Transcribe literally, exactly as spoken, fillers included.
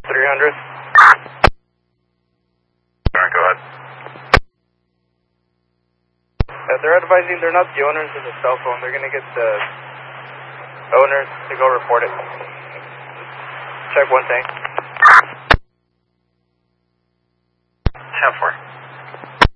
three hundred. Alright, go ahead. Uh, they're advising they're not the owners of the cell phone. They're going to get the owners to go report it. Check one thing. ten four.